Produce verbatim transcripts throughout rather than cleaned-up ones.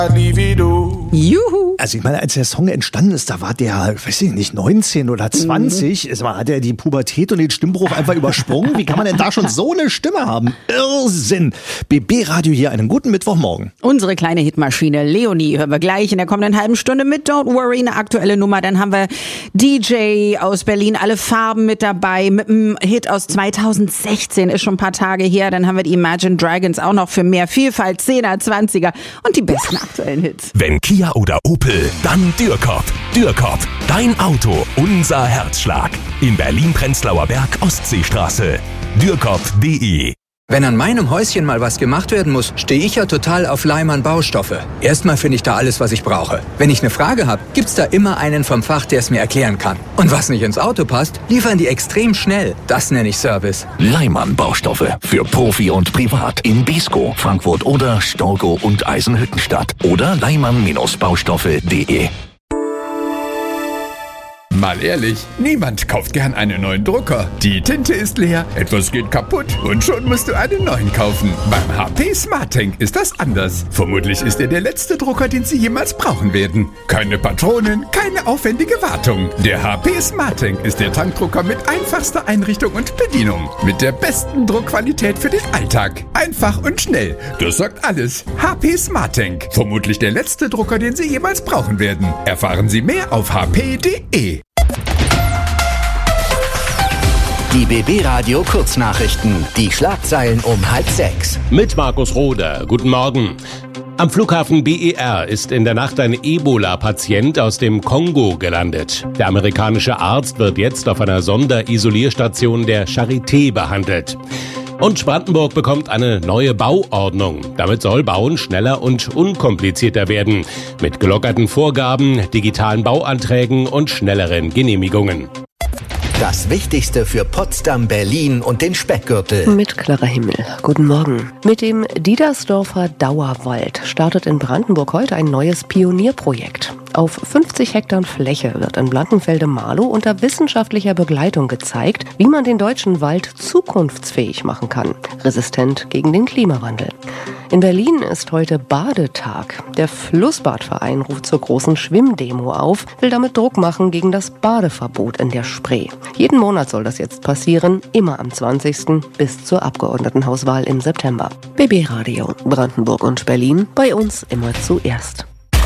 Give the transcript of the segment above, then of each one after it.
Juhu. Also ich meine, als der Song entstanden ist, da war der, weiß ich nicht, neunzehn oder zwanzig. Mhm. Es war, hat er die Pubertät und den Stimmbruch einfach übersprungen. Wie kann man denn da schon so eine Stimme haben? Irrsinn. B B-Radio hier, einen guten Mittwochmorgen. Unsere kleine Hitmaschine Leonie hören wir gleich in der kommenden halben Stunde mit Don't Worry, eine aktuelle Nummer. Dann haben wir D J aus Berlin, alle Farben mit dabei, mit einem Hit aus zweitausendsechzehn, ist schon ein paar Tage her. Dann haben wir die Imagine Dragons auch noch für mehr Vielfalt, zehner, zwanziger und die besten aktuellen Hits. Wenn Kia oder Opel, dann Dürkop. Dürkop, dein Auto, unser Herzschlag. In Berlin-Prenzlauer Berg, Ostseestraße. dürkop punkt de. Wenn an meinem Häuschen mal was gemacht werden muss, stehe ich ja total auf Leimann Baustoffe. Erstmal finde ich da alles, was ich brauche. Wenn ich eine Frage habe, gibt's da immer einen vom Fach, der es mir erklären kann. Und was nicht ins Auto passt, liefern die extrem schnell. Das nenne ich Service. Leimann Baustoffe. Für Profi und Privat. In Beeskow, Frankfurt oder Storkow und Eisenhüttenstadt. Oder leimann Baustoffe punkt de. Mal ehrlich, niemand kauft gern einen neuen Drucker. Die Tinte ist leer, etwas geht kaputt und schon musst du einen neuen kaufen. Beim H P SmartTank ist das anders. Vermutlich ist er der letzte Drucker, den Sie jemals brauchen werden. Keine Patronen, keine aufwendige Wartung. Der H P SmartTank ist der Tankdrucker mit einfachster Einrichtung und Bedienung. Mit der besten Druckqualität für den Alltag. Einfach und schnell. Das sagt alles. H P SmartTank. Vermutlich der letzte Drucker, den Sie jemals brauchen werden. Erfahren Sie mehr auf h p punkt de. Die B B-Radio Kurznachrichten. Die Schlagzeilen um halb sechs. Mit Markus Roder. Guten Morgen. Am Flughafen B E R ist in der Nacht ein Ebola-Patient aus dem Kongo gelandet. Der amerikanische Arzt wird jetzt auf einer Sonderisolierstation der Charité behandelt. Und Brandenburg bekommt eine neue Bauordnung. Damit soll Bauen schneller und unkomplizierter werden. Mit gelockerten Vorgaben, digitalen Bauanträgen und schnelleren Genehmigungen. Das Wichtigste für Potsdam, Berlin und den Speckgürtel. Mit Clara Himmel. Guten Morgen. Mit dem Diedersdorfer Dauerwald startet in Brandenburg heute ein neues Pionierprojekt. Auf fünfzig Hektar Fläche wird in Blankenfelde-Marlow unter wissenschaftlicher Begleitung gezeigt, wie man den deutschen Wald zukunftsfähig machen kann, resistent gegen den Klimawandel. In Berlin ist heute Badetag. Der Flussbadverein ruft zur großen Schwimmdemo auf, will damit Druck machen gegen das Badeverbot in der Spree. Jeden Monat soll das jetzt passieren, immer am zwanzigsten bis zur Abgeordnetenhauswahl im September. B B-Radio, Brandenburg und Berlin, bei uns immer zuerst.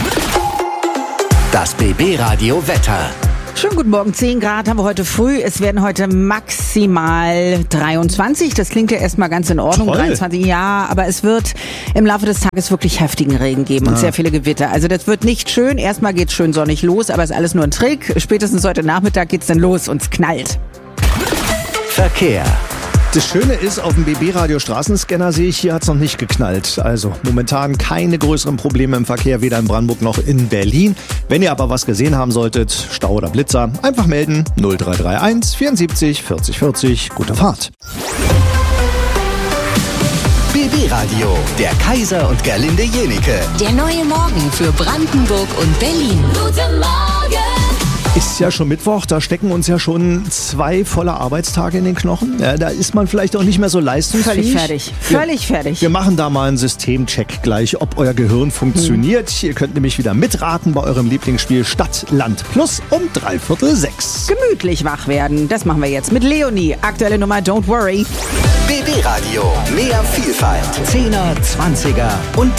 Das B B-Radio Wetter. Schönen guten Morgen, zehn Grad haben wir heute früh. Es werden heute maximal dreiundzwanzig. Das klingt ja erstmal ganz in Ordnung. Toll. dreiundzwanzig, ja, aber es wird im Laufe des Tages wirklich heftigen Regen geben und Ah. sehr viele Gewitter. Also das wird nicht schön. Erstmal geht's schön sonnig los, aber ist alles nur ein Trick. Spätestens heute Nachmittag geht's dann los und es knallt. Verkehr. Das Schöne ist, auf dem B B-Radio Straßenscanner sehe ich, hier hat es noch nicht geknallt. Also momentan keine größeren Probleme im Verkehr, weder in Brandenburg noch in Berlin. Wenn ihr aber was gesehen haben solltet, Stau oder Blitzer, einfach melden. null drei drei eins vierundsiebzig vierzig vierzig. Gute Fahrt. B B-Radio, der Kaiser und Gerlinde Jenike. Der neue Morgen für Brandenburg und Berlin. Guten Morgen! Ist ja schon Mittwoch, da stecken uns ja schon zwei volle Arbeitstage in den Knochen. Ja, da ist man vielleicht auch nicht mehr so leistungsfähig. Völlig fertig. Völlig wir, fertig. Wir machen da mal einen Systemcheck gleich, ob euer Gehirn funktioniert. Hm. Ihr könnt nämlich wieder mitraten bei eurem Lieblingsspiel Stadt, Land Plus um dreiviertel sechs. Gemütlich wach werden, das machen wir jetzt mit Leonie. Aktuelle Nummer Don't Worry. B B-Radio, mehr Vielfalt. Zehner, Zwanziger und